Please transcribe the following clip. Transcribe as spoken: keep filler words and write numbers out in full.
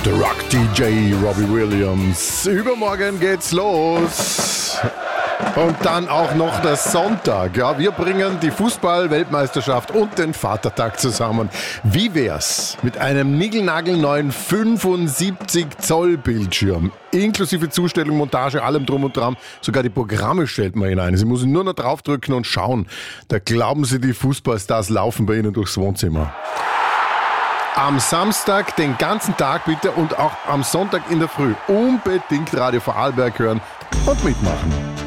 The Rock D J Robbie Williams. Übermorgen geht's los. Und dann auch noch der Sonntag. Ja, wir bringen die Fußball-Weltmeisterschaft und den Vatertag zusammen. Wie wär's mit einem niegelnagelneuen fünfundsiebzig Zoll Bildschirm? Inklusive Zustellung, Montage, allem drum und dran. Sogar die Programme stellt man hinein. Sie müssen nur noch draufdrücken und schauen. Da glauben Sie, die Fußballstars laufen bei Ihnen durchs Wohnzimmer. Am Samstag den ganzen Tag bitte und auch am Sonntag in der Früh unbedingt Radio Vorarlberg hören und mitmachen.